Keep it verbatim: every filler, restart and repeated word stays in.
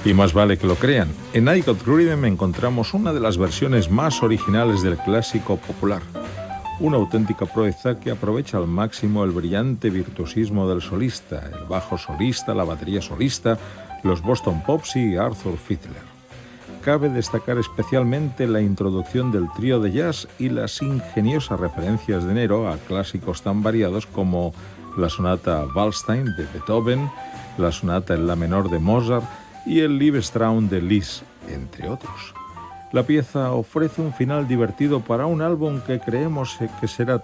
Y más vale que lo crean. En I Got Rhythm encontramos una de las versiones más originales del clásico popular. Una auténtica proeza que aprovecha al máximo el brillante virtuosismo del solista, el bajo solista, la batería solista, los Boston Pops y Arthur Fiedler. Cabe destacar especialmente la introducción del trío de jazz y las ingeniosas referencias de Nero a clásicos tan variados como la sonata Waldstein de Beethoven, la sonata en la menor de Mozart y el Liebestraum de Liszt, entre otros. La pieza ofrece un final divertido para un álbum que creemos que será